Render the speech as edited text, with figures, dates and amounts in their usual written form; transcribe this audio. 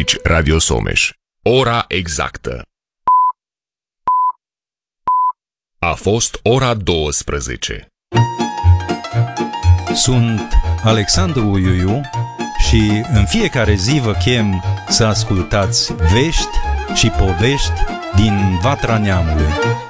Aici Radio Someș. Ora exactă. A fost ora 12. Sunt Alexandru Uiuiu și în fiecare zi vă chem să ascultați vești și povești din Vatra Neamului.